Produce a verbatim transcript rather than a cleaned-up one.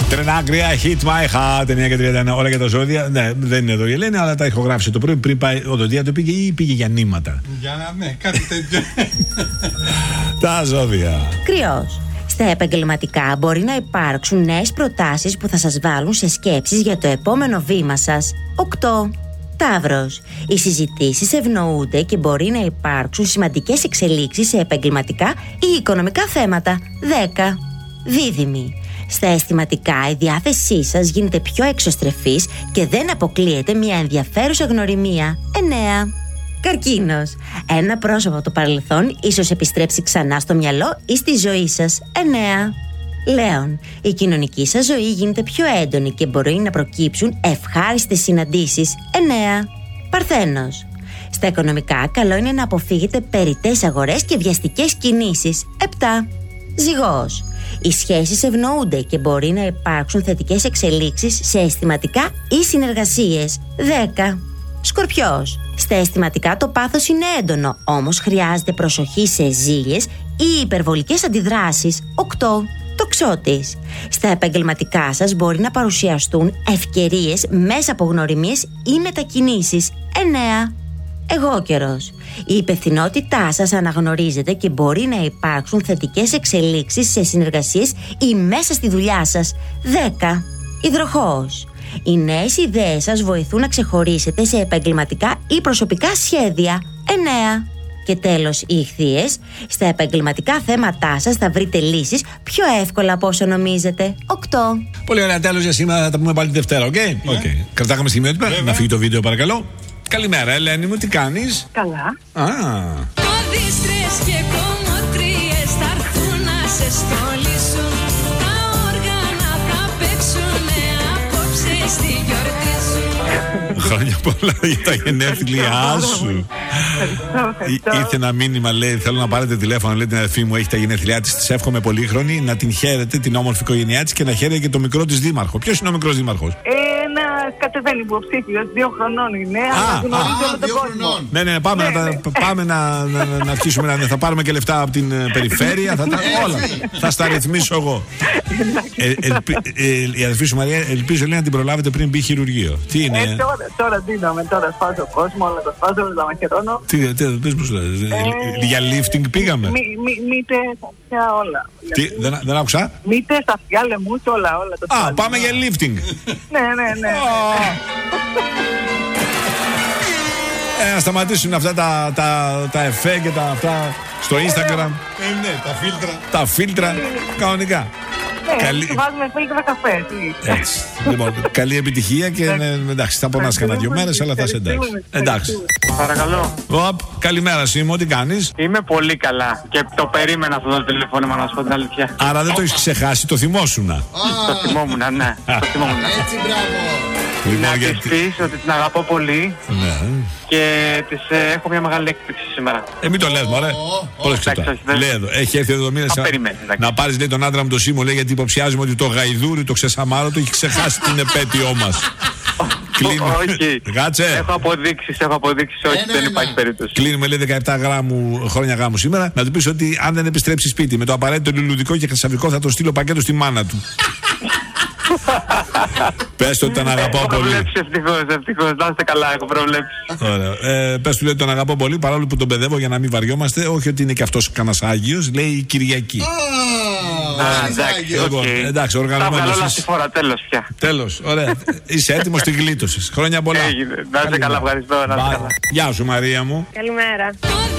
Τρενάκρια, hit my heart, εννιά και τριάντα ένα, όλα για τα ζώδια. Ναι, δεν είναι εδώ η Ελένη, αλλά τα ηχογράφησε το πρωί πριν πάει. Ο Δοντία το πήγε ή πήγε για νήματα. Για να, ναι, κάτι τέτοιο. Τα ζώδια. Κρυός. Στα επαγγελματικά μπορεί να υπάρξουν νέες προτάσεις που θα σας βάλουν σε σκέψεις για το επόμενο βήμα σας. οκτώ. Ταύρος. Οι συζητήσεις ευνοούνται και μπορεί να υπάρξουν σημαντικές εξελίξεις σε επαγγελματικά ή οικονομικά θέματα. δέκα. Δίδυμοι. Στα αισθηματικά, η διάθεσή σας γίνεται πιο εξωστρεφής και δεν αποκλείεται μια ενδιαφέρουσα γνωριμία. εννέα. Καρκίνος. Ένα πρόσωπο από το παρελθόν ίσως επιστρέψει ξανά στο μυαλό ή στη ζωή σας. εννέα. Λέων. Η κοινωνική σας ζωή γίνεται πιο έντονη και μπορεί να προκύψουν ευχάριστες συναντήσεις. εννέα. Παρθένος. Στα οικονομικά, καλό είναι να αποφύγετε περιττές αγορές και βιαστικές κινήσεις. επτά. Ζυγός. Οι σχέσεις ευνοούνται και μπορεί να υπάρξουν θετικές εξελίξεις σε αισθηματικά ή συνεργασίες. δέκα. Σκορπιός. Στα αισθηματικά το πάθος είναι έντονο, όμως χρειάζεται προσοχή σε ζήλιες ή υπερβολικές αντιδράσεις. οκτώ. Τοξότης. Στα επαγγελματικά σας μπορεί να παρουσιαστούν ευκαιρίες μέσα από γνωριμίες ή μετακινήσεις. εννέα. Αιγόκερος. Η υπευθυνότητά σας αναγνωρίζεται και μπορεί να υπάρξουν θετικές εξελίξεις σε συνεργασίες ή μέσα στη δουλειά σας. δέκα. Υδροχόος. Οι νέες ιδέες σας βοηθούν να ξεχωρίσετε σε επαγγελματικά ή προσωπικά σχέδια. εννέα. Και τέλος, οι Ιχθύες. Στα επαγγελματικά θέματά σας θα βρείτε λύσεις πιο εύκολα από όσο νομίζετε. οκτώ. Πολύ ωραία, τέλος για σήμερα. Θα τα πούμε πάλι τη Δευτέρα, οκ? Okay? Yeah. Okay. Κρατάγαμε σημειότυπα. Να φύγει το βίντεο, παρακαλώ. Καλημέρα, Ελένη μου, τι κάνεις? Καλά. Α. Κωδίστρες και κομμωτρίες θα έρθουν να σε στολίσουν. Τα όργανα θα παίξουνε απόψε στη γιορτή σου. Χρόνια πολλά για τα γενέθλιά σου. Ήρθε ένα μήνυμα, λέει: θέλω να πάρετε τηλέφωνο. Λέει την αδερφή μου, έχει τα γενέθλιά της. Της εύχομαι πολύχρονη, να την χαίρετε, την όμορφη οικογένειά της και να χαίρετε και το μικρό της δήμαρχο. Ποιος είναι ο μικρός δήμαρχος? Ένα κατεβαίνει υποψήφιος, δύο χρονών είναι. Αλλά γνωρίζει όλο τον κόσμο. Ναι, ναι, πάμε, ναι, να, ναι. πάμε να, να, να αρχίσουμε να. Θα πάρουμε και λεφτά από την περιφέρεια. Θα τα, όλα. Θα στα ρυθμίσω εγώ. ε, ελπι, ε, η αδερφή σου Μαρία, ελπίζω λέει, να την προλάβετε πριν μπει χειρουργείο. Τι είναι? Ε, τώρα, τώρα δίνομαι, τώρα σπάζω κόσμο, όλα το σπάζω, όλα τα μαχαιρώνω. Τι, τι, πες πώς λες, ε, για lifting πήγαμε. Μύτες, αυτιά, όλα. Τι, δεν, δεν άκουσα. Μύτες, αυτιά, λαιμούς, όλα, όλα το σπάζω. Α, πάμε για lifting. Ναι, ναι, ναι. Ε, να σταματήσουν αυτά τα, τα, τα εφέ και τα αυτά στο Instagram. Ε, ναι, τα φίλτρα. Τα φίλτρα, κανονικά. Ναι, καλή... βάζουμε φίλτρα καφέ. Τι. Έτσι. Λοιπόν, καλή επιτυχία και ναι, εντάξει, θα πονάς κανένα δυο μέρες, αλλά θα είσαι εντάξει. Εντάξει. Παρακαλώ. Οπ, καλημέρα Σίμω, τι κάνεις? Είμαι πολύ καλά και το περίμενα αυτό το τηλεφώνημα, να σου πω την αλήθεια. Άρα δεν το έχεις ξεχάσει, το θυμόσουνα. Το θυμόμουνα, ναι. Το θυμόμουνα. Έτσι, μπράβο. Λοιπόν, Να γιατί... της πεις ότι την αγαπώ πολύ Ναι. και της ε, έχω μια μεγάλη έκπληξη σήμερα. Ε, μην το λες, μωρέ. Πρόσεξε τώρα. Λέει εδώ, έχει έρθει εδώ μήνες να πάρεις λέει τον άντρα μου το Σίμω, λέει, γιατί υποψιάζουμε ότι το γαϊδούρι, το ξεσαμάρο του έχει ξεχάσει την επέτειό μας. Όχι. Κάτσε. Έχω αποδείξεις, έχω αποδείξεις, όχι, Ένα, δεν ένα. υπάρχει περίπτωση. Κλείνουμε λέει δεκαεπτά γράμμου, χρόνια γάμου σήμερα. Να του πεις ότι αν δεν επιστρέψει σπίτι με το απαραίτητο λουλουδικό και χρυσαυγικό θα το στείλω πακέτο στη μάνα του. Πες του ότι τον αγαπώ Έχω πολύ. προβλέψει, ευτυχώς, ευτυχώς, να είστε καλά, έχω προβλέψει. Ωραία. Ε, πες του λέει ότι τον αγαπώ πολύ, παρόλο που τον παιδεύω για να μην βαριόμαστε. Όχι ότι είναι και αυτός κανένας Άγιος, λέει η Κυριακή. Α, εντάξει, Λοιπόν, οκ. εντάξει, Τα οργανωμένος βγάλω όλα είσαι. στη φορά, τέλος πια. Τέλος, ωραία. Είσαι έτοιμος, την γλίτωσες. Χρόνια πολλά. Έγινε. Να είστε καλά, ευχαριστώ. Να είστε Bye. καλά. Γεια σου Μαρία μου. Καλημέρα.